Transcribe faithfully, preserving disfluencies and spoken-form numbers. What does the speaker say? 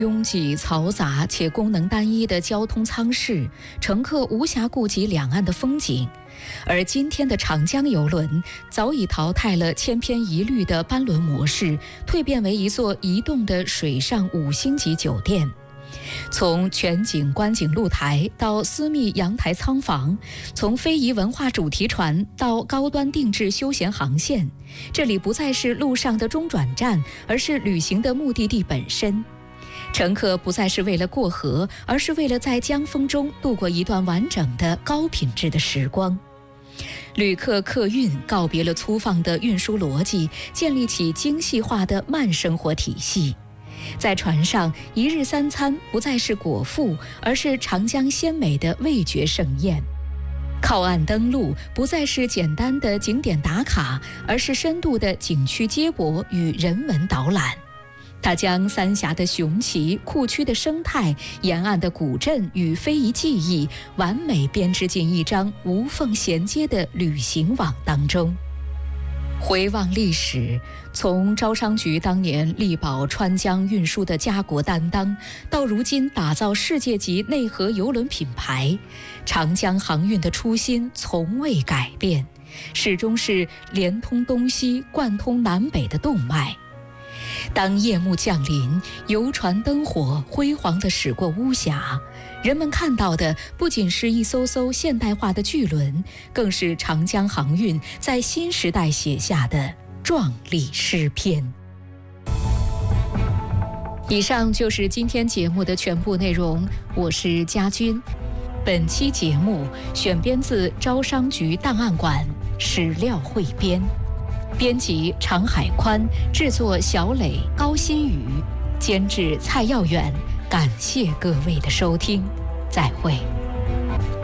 拥挤嘈杂且功能单一的交通舱室，乘客无暇顾及两岸的风景。而今天的长江邮轮早已淘汰了千篇一律的班轮模式，蜕变为一座移动的水上五星级酒店。从全景观景露台到私密阳台舱房，从非遗文化主题船到高端定制休闲航线，这里不再是路上的中转站，而是旅行的目的地本身。乘客不再是为了过河，而是为了在江风中度过一段完整的高品质的时光。旅客客运告别了粗放的运输逻辑，建立起精细化的慢生活体系。在船上，一日三餐不再是果腹，而是长江鲜美的味觉盛宴。靠岸登陆不再是简单的景点打卡，而是深度的景区接驳与人文导览。它将三峡的雄奇、库区的生态、沿岸的古镇与非遗技艺，完美编织进一张无缝衔接的旅行网当中。回望历史，从招商局当年力保川江运输的家国担当，到如今打造世界级内河邮轮品牌，长江航运的初心从未改变，始终是连通东西、贯通南北的动脉。当夜幕降临，游船灯火辉煌地驶过巫峡，人们看到的不仅是一艘艘现代化的巨轮，更是长江航运在新时代写下的壮丽诗篇。以上就是今天节目的全部内容，我是佳君。本期节目选编自招商局档案馆史料汇编，编辑常海宽，制作小磊、高新宇，监制蔡耀远。感谢各位的收听，再会。